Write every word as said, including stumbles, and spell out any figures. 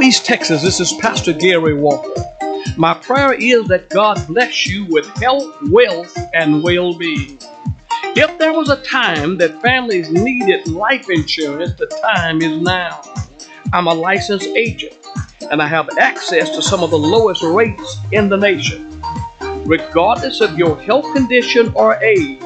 East Texas. This is Pastor Gary Walker. My prayer is that God bless you with health, wealth, and well-being. If there was a time that families needed life insurance, the time is now. I'm a licensed agent, and I have access to some of the lowest rates in the nation. Regardless of your health condition or age,